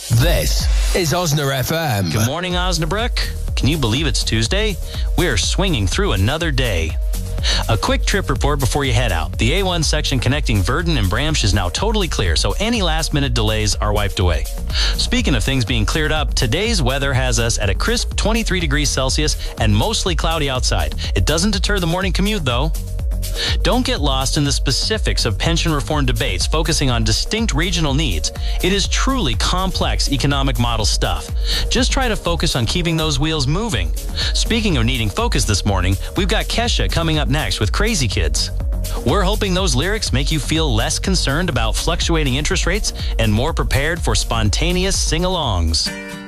This is Osna FM. Good morning, Osnabrück. Can you believe it's Tuesday? We are swinging through another day. A quick trip report before you head out. The A1 section connecting Virden and Bramsch is now totally clear, so any last-minute delays are wiped away. Speaking of things being cleared up, today's weather has us at a crisp 23 degrees Celsius and mostly cloudy outside. It doesn't deter the morning commute, though. Don't get lost in the specifics of pension reform debates focusing on distinct regional needs. It is truly complex economic model stuff. Just try to focus on keeping those wheels moving. Speaking of needing focus this morning, we've got Kesha coming up next with Crazy Kids. We're hoping those lyrics make you feel less concerned about fluctuating interest rates and more prepared for spontaneous sing-alongs.